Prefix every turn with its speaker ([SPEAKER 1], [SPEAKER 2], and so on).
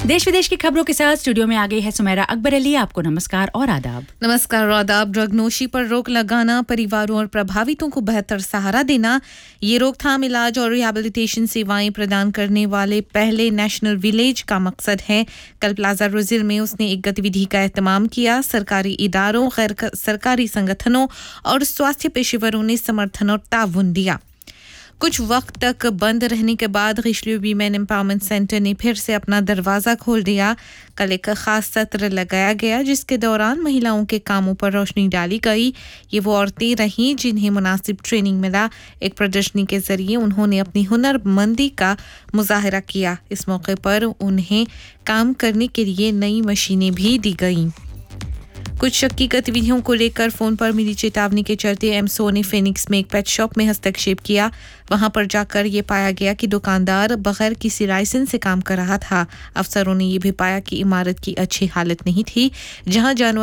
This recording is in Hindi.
[SPEAKER 1] देश विदेश की खबरों के साथ स्टूडियो में आ गई है सुमेरा अकबर अली। आपको नमस्कार और आदाब।
[SPEAKER 2] नमस्कार और आदाब। ड्रगनोशी पर रोक लगाना, परिवारों और प्रभावितों को बेहतर सहारा देना, ये रोकथाम, इलाज और रिहैबिलिटेशन सेवाएं प्रदान करने वाले पहले नेशनल विलेज का मकसद है। कल प्लाजा रोजिल में उसने एक गतिविधि का एहतमाम किया। सरकारी इदारों, गैर सरकारी संगठनों और स्वास्थ्य पेशेवरों ने समर्थन और ताउन दिया। कुछ वक्त तक बंद रहने के बाद रिशलियो वीमेन एम्पावरमेंट सेंटर ने फिर से अपना दरवाज़ा खोल दिया। कल एक खास सत्र लगाया गया जिसके दौरान महिलाओं के कामों पर रोशनी डाली गई। ये वो औरतें रहीं जिन्हें मुनासिब ट्रेनिंग मिला। एक प्रदर्शनी के जरिए उन्होंने अपनी हुनरमंदी का मुजाहरा किया। इस मौके पर उन्हें काम करने के लिए नई मशीनें भी दी गईं। कुछ शक्की गतिविधियों को लेकर फोन पर मिली चेतावनी के चलते एमसो ने फिनिक्स में एक पेट शॉप में हस्तक्षेप किया। वहां पर जाकर ये पाया गया कि दुकानदार बगैर किसी लाइसेंस से काम कर रहा था। अफसरों ने ये भी पाया कि इमारत की अच्छी हालत नहीं थी। जहां जानवर